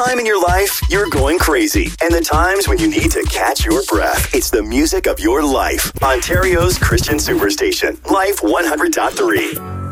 time in your life, you're going crazy. And the times when you need to catch your breath. It's the music of your life. Ontario's Christian Superstation. Life 100.3.